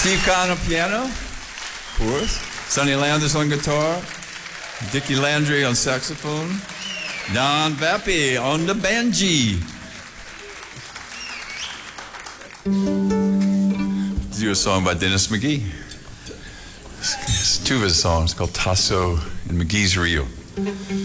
Steve Kahn on piano, of course. Sonny Landers on guitar. Dickie Landry on saxophone. Don Vappy on the banjee. Do a song by Dennis McGee. It's two of his songs called Tasso and McGee's Rio.